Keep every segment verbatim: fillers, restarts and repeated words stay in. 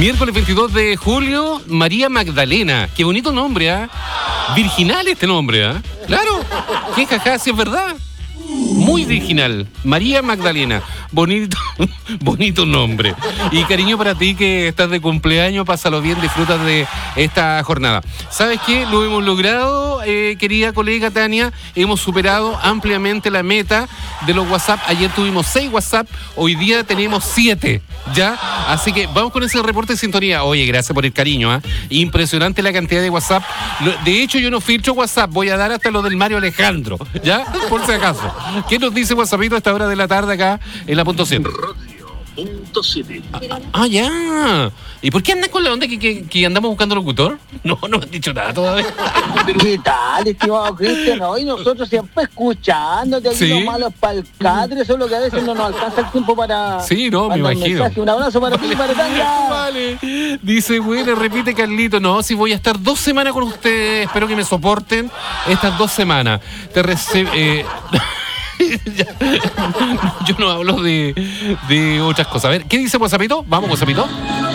Miércoles veintidós de julio, María Magdalena. Qué bonito nombre, ¿ah? ¿eh? Virginal este nombre, ¿ah? ¿eh? Claro. Qué jaja, si es verdad. Muy original. María Magdalena. Bonito, bonito nombre. Y cariño para ti que estás de cumpleaños, pásalo bien, disfrutas de esta jornada. ¿Sabes qué? Lo hemos logrado, eh, querida colega Tania. Hemos superado ampliamente la meta de los WhatsApp. Ayer tuvimos seis WhatsApp, hoy día tenemos siete. ¿Ya? Así que vamos con ese reporte de sintonía. Oye, gracias por el cariño, ¿eh? Impresionante la cantidad de WhatsApp. De hecho, yo no filtro WhatsApp, voy a dar hasta lo del Mario Alejandro, ¿ya? Por si acaso. ¿Qué nos dice WhatsAppito a esta hora de la tarde acá en la punto siete? Punto siete. Ah, ah, ya. ¿Y por qué andas con la onda que, que, que andamos buscando locutor? No, no me han dicho nada todavía. ¿Qué tal, estimado Cristian? Hoy nosotros siempre escuchándote aquí, sí. Los malos para el cadre, solo que a veces no nos alcanza el tiempo para... Sí, no, me imagino. Un abrazo para ti, para Tania. Vale. Dice, bueno, repite Carlito. No, si voy a estar dos semanas con ustedes. Espero que me soporten estas dos semanas. Te rece... Eh... Yo no hablo de, de otras cosas. A ver, ¿qué dice WhatsAppito? Vamos, WhatsAppito.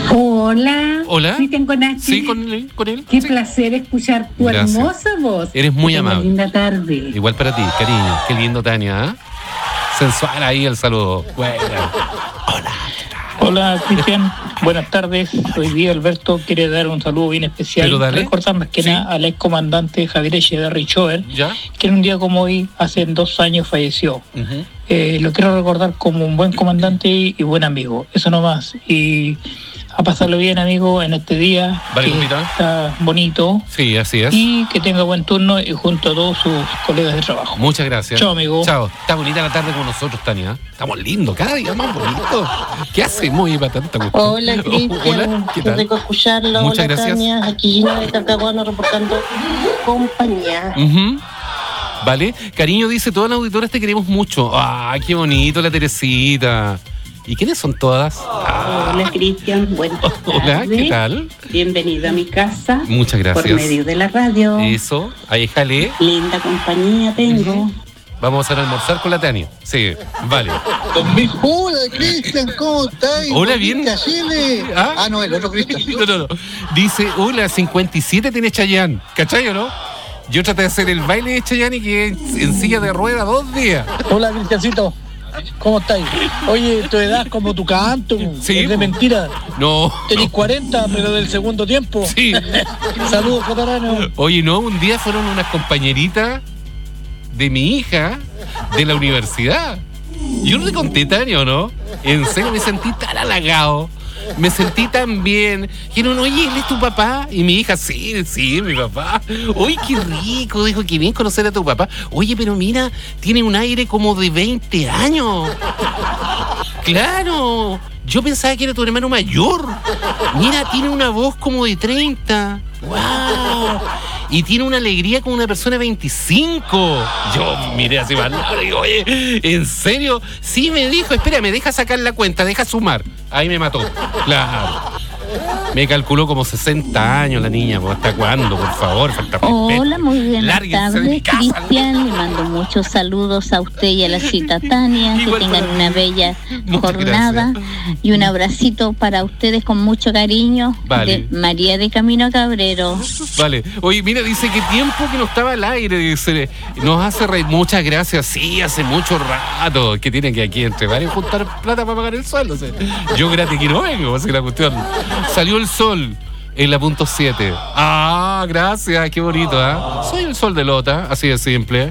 Hola. Hola. Cristian Conache. Sí, con él. Con él. Qué sí. placer escuchar tu Gracias. hermosa voz. Eres muy Qué amable. Linda tarde. Igual para ti, cariño. Qué lindo, Tania. ¿eh? Sensual ahí el saludo. Bueno. Hola. Hola, Cristian. Buenas tardes. Hoy día Alberto quiere dar un saludo bien especial. Recordar más que sí. nada al excomandante Javier Echeverri Chover, ¿Ya? que en un día como hoy, hace dos años, falleció. Uh-huh. Eh, lo quiero recordar como un buen comandante y, y buen amigo. Eso nomás. Y a pasarlo bien, amigo, en este día. Vale, que está bonito. Sí, así es. Y que tenga buen turno y junto a todos sus colegas de trabajo. Muchas gracias. Chao, amigo. Chao. Está bonita la tarde con nosotros, Tania. Estamos lindos, cada día más bonitos. ¿Qué hacemos ahí para tanta cuestión? Hola, Cristian. Hola, ¿qué tal? Qué rico escucharlo. Muchas Hola, gracias. Tania. Aquí Gina de Talcahuano reportando compañía. Uh-huh. Vale. Cariño dice, todas las auditoras te queremos mucho. ¡Ah, qué bonito la Teresita! ¿Y quiénes son todas? Ah. Hola, Cristian. Buenas tardes. Hola, ¿qué tal? Bienvenido a mi casa. Muchas gracias. Por medio de la radio. Eso, ahí jale. Linda compañía tengo. Uh-huh. Vamos a almorzar con la Tania. Sí, vale. Hola, Cristian, ¿cómo estás? Hola, bien. ¿Ah? ah, no, el otro Cristian. No, no, no. Dice, hola, cincuenta y siete tiene Chayanne. ¿Cachai o no? Yo traté de hacer el baile de Chayanne y quedé en silla de rueda dos días. Hola, Cristiancito. ¿Cómo estáis? Oye, tu edad es como tu canto. Sí. Es de mentira. No. Tenís cuarenta, pero del segundo tiempo. Sí. Saludos, Cotarano. Oye, no, un día fueron unas compañeritas de mi hija de la universidad. Yo no te conté, Tania, ¿no? En serio, me sentí tan halagado. Me sentí tan bien. Dijeron, oye, ¿él es tu papá? Y mi hija, sí, sí, mi papá. Oye, qué rico. Dijo, qué bien conocer a tu papá. Oye, pero mira, tiene un aire como de veinte años. Claro. Yo pensaba que era tu hermano mayor. Mira, tiene una voz como de treinta. ¡Wow! Y tiene una alegría como una persona de veinticinco. Yo miré así más largo y digo, oye, ¿en serio? Sí, me dijo, espera, me deja sacar la cuenta, deja sumar. Ahí me mató. Claro. Me calculó como sesenta años la niña. ¿Hasta cuándo, por favor? Falta Hola, muy buenas tardes, casa, Cristian. Le mando muchos saludos a usted y a la cita Tania. Que tengan una bella Muchas jornada. Gracias. Y un abracito para ustedes con mucho cariño. Vale. De María de Camino Cabrero. Vale. Oye, mira, dice que tiempo que no estaba al aire. Dice, nos hace reír. Muchas gracias. Sí, hace mucho rato que tienen que aquí entre varios juntar plata para pagar el sueldo. O sea, yo gratis que no vengo, así que la cuestión. Salió el sol en la punto siete. Ah, gracias, qué bonito, ¿eh? Soy el sol de Lota, así de simple.